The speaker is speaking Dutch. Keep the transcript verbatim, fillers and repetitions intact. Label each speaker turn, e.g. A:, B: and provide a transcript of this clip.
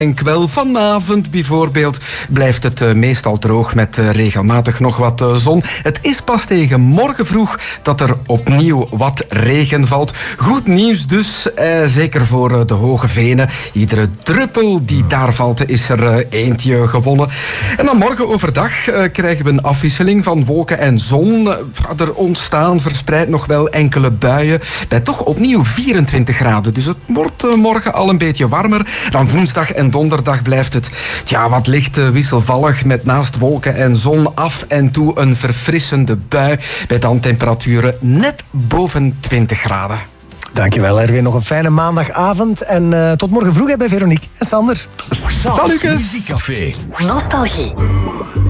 A: Wel, vanavond bijvoorbeeld blijft het uh, meestal droog met uh, regelmatig nog wat uh, zon. Het is pas tegen morgen vroeg dat er opnieuw wat regen valt. Goed nieuws dus, eh, zeker voor uh, de Hoge Venen. Iedere druppel die daar valt is er uh, eentje gewonnen. En dan morgen overdag uh, krijgen we een afwisseling van wolken en zon. Uh, er ontstaan verspreid nog wel enkele buien bij toch opnieuw vierentwintig graden. Dus het wordt uh, morgen al een beetje warmer. Dan woensdag en donderdag blijft het tja, wat licht uh, wisselvallig met naast wolken en zon af en toe een verfrissende bui bij dan temperaturen net boven twintig graden.
B: Dankjewel Erwin, nog een fijne maandagavond en uh, tot morgen vroeg hè, bij Veronique en Sander.
A: Salutjes!
C: Muziekcafé.
D: Nostalgie.